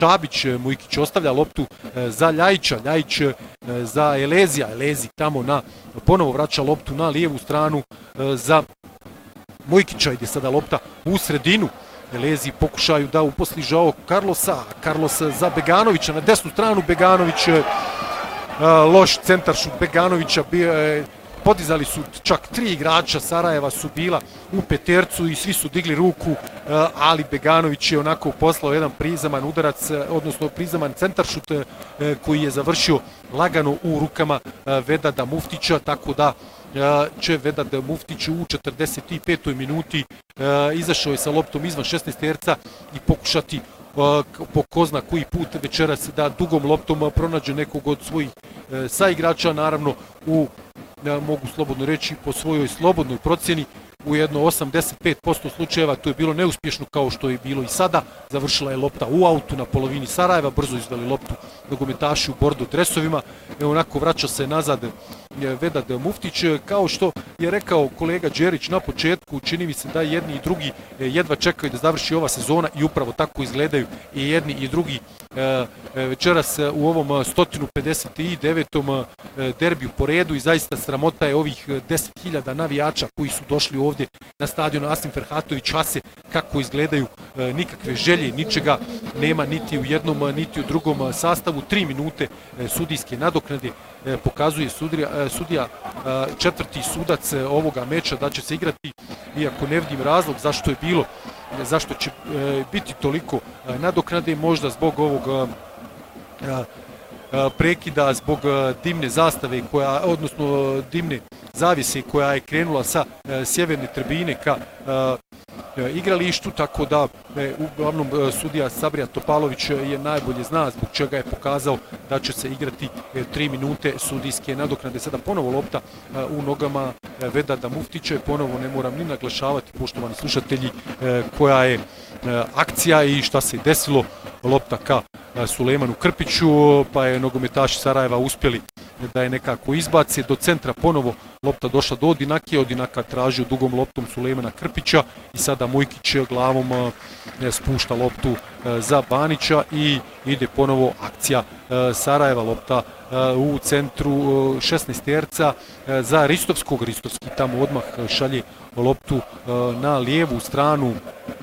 Čabić, Mujkić ostavlja loptu za Ljajića, Ljajić za Elezija, Elezi tamo ponovo vraća loptu na lijevu stranu za Mujkića, ide sada lopta u sredinu. Elezi pokušaju da uposli Joao Carlosa, Carlos za Beganovića, na desnu stranu Beganović, loš centaršut Beganovića, podizali su čak 3 igrača Sarajeva su bila u petercu i svi su digli ruku, ali Beganović je onako poslao jedan prizeman udarac, odnosno prizeman centaršut koji je završio lagano u rukama Vedada Muftića, tako da će Vedad Muftić u 45. minuti izašao je sa loptom izvan 16 terca i pokušati po ko zna koji put večeras da dugom loptom pronađe nekog od svojih saigrača, naravno mogu slobodno reći po svojoj slobodnoj procjeni u jedno 85% slučajeva to je bilo neuspješno kao što je bilo i sada. Završila je lopta u autu na polovini Sarajeva, brzo izveli loptu nogometaši u bordo dresovima. Onako vraća se nazad Vedad Muftić, kao što je rekao kolega Đerić na početku, čini mi se da jedni i drugi jedva čekaju da završi ova sezona i upravo tako izgledaju i jedni i drugi večeras u ovom 159. derbiju po redu i zaista sramota je ovih 10.000 navijača koji su došli ovdje na stadion Asim Ferhatović Hase, kako izgledaju, nikakve želje, ničega nema niti u jednom niti u drugom sastavu. 3 minute sudijske nadoknade pokazuje sudija četvrti sudac ovoga meča da će se igrati, iako ne vidim razlog zašto će biti toliko nadoknade, možda zbog ovog prekida, zbog dimne zastave odnosno dimne zavjese koja je krenula sa sjeverne tribine ka igralištu, tako da uglavnom sudija Sabrija Topalović je najbolje zna zbog čega je pokazao da će se igrati 3 minute sudijske nadoknade. Sada ponovo lopta u nogama Vedada Muftića, ponovo ne moram ni naglašavati, poštovani slušatelji, koja je akcija i šta se desilo. Lopta ka Sulejmanu Krpiću, pa je nogometaši Sarajeva uspjeli da je nekako izbaci. Do centra ponovo lopta došla do Odinake, Odinaka tražio dugom loptom Sulejmana Krpića i sada Mujkić glavom spušta loptu za Banića i ide ponovo akcija Sarajeva. Lopta u centru 16 terca za Ristovskog, Ristovski tamo odmah šalje loptu na lijevu stranu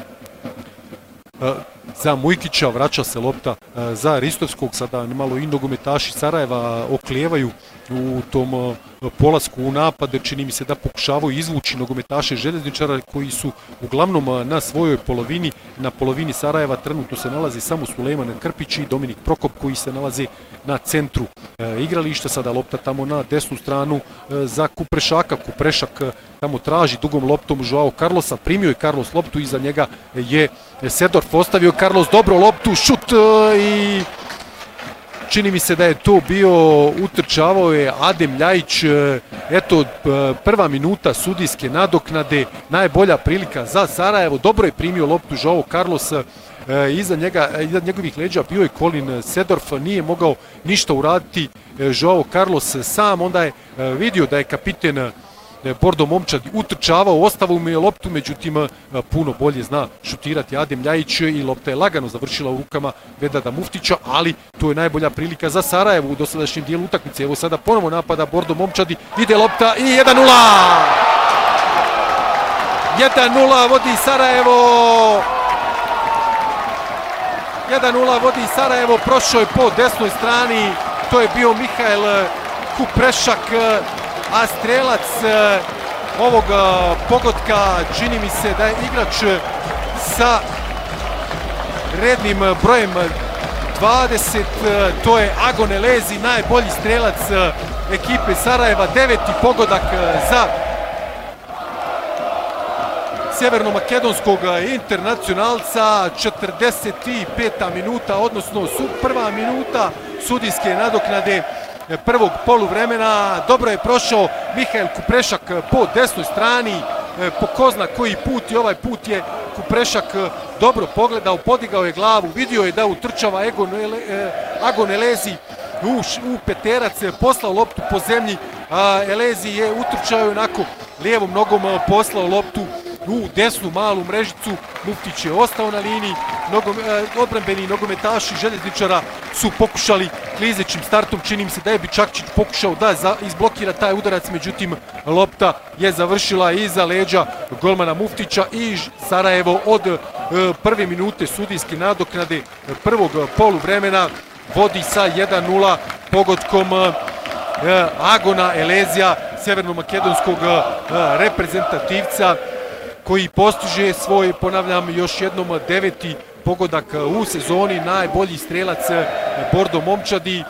za Mujkića, vraća se lopta za Ristovskog, sada malo i nogometaši Sarajeva oklijevaju u tom polasku u napad, čini mi se da pokušavaju izvući nogometaše Željezničara koji su uglavnom na svojoj polovini. Na polovini Sarajeva trenutno se nalazi samo Sulejman Krpić i Dominik Prokop koji se nalaze na centru igrališta. Sada lopta tamo na desnu stranu za Kuprešaka. Kuprešak tamo traži dugom loptom Joao Carlosa, primio je Carlos loptu, iza njega je Sedorf, ostavio Carlos dobro loptu, šut i čini mi se da je to bio, utrčavao je Adem Ljajić. Eto, prva minuta sudijske nadoknade, najbolja prilika za Sarajevo, dobro je primio loptu Joao Carlos, iza njegovih leđa bio je Colin Sedorf, nije mogao ništa uraditi Joao Carlos sam, onda je vidio da je kapiten Bordo momčadi utrčavao, ostavio mu je loptu, međutim puno bolje zna šutirati Adem Ljajić i lopta je lagano završila u rukama Vedada Muftića, ali to je najbolja prilika za Sarajevo u dosadašnjem dijelu utakmice. Evo sada ponovo napada Bordo momčadi, ide lopta i 1:0! 1:0 vodi Sarajevo! 1:0 vodi Sarajevo, prošao je po desnoj strani, to je bio Mihael Kuprešak, a strelac ovog pogotka čini mi se da je igrač sa rednim brojem 20, to je Agon Elezi, najbolji strelac ekipe Sarajeva, 9. pogodak za sjevernomakedonskog internacionalca, 45. minuta, odnosno prva minuta sudijske nadoknade prvog poluvremena. Dobro je prošao Mihael Kuprešak po desnoj strani, po ko zna koji put, i ovaj put je Kuprešak dobro pogledao, podigao je glavu, vidio je da utrčava Agon Elezi u peterac, poslao loptu po zemlji, Elezi je utrčao onako lijevom nogom, poslao loptu u desnu malu mrežicu. Muftić je ostao na liniji, odbrambeni nogometaši Željezničara su pokušali klizećim startom, čini mi se da je Bičakčić pokušao da izblokira taj udarac, međutim lopta je završila iza leđa golmana Muftića i Sarajevo od prve minute sudijske nadoknade prvog poluvremena vodi sa 1:0 pogodkom Agona Elezija, severnomakedonskog reprezentativca, koji postiže svoj, ponavljam još jednom, 9. pogodak u sezoni, najbolji strelac Bordo momčadi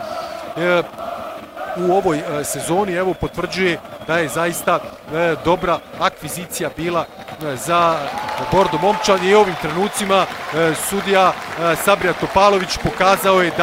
u ovoj sezoni. Evo, potvrđuje da je zaista dobra akvizicija bila za Bordo momčadi i ovim trenucima sudija Sabrija Topalović pokazao je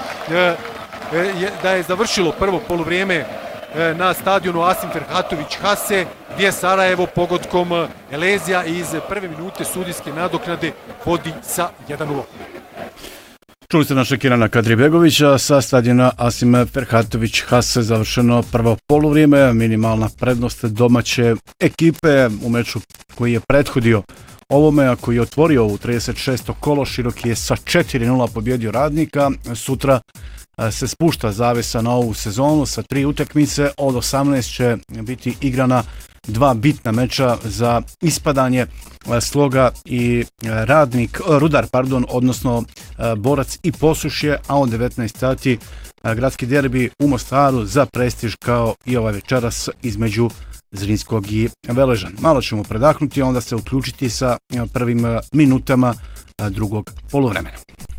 da je završilo prvo poluvrijeme na stadionu Asim Ferhatović Hase, gdje Sarajevo pogodkom Elezija iz prve minute sudijske nadoknade vodi sa 1:0. Čuli ste našeg Kirana Kadribegovića sa stadiona Asim Ferhatović Hase, završeno prvo poluvrijeme, minimalna prednost domaće ekipe u meču koji je prethodio ovome, a koji je otvorio u 36. kolo. Široki je sa 4:0 pobjedio Radnika. Sutra se spušta zavesa na ovu sezonu sa 3 utakmice. Od 18 će biti igrana 2 bitna meča za ispadanje. Sloga i Rudar, odnosno Borac i Posušje, a od 19 sati gradski derbi u Mostaru za prestiž, kao i ovaj večeras između Zrinskog i Veležan. Malo ćemo predahnuti, onda se uključiti sa prvim minutama drugog poluvremena.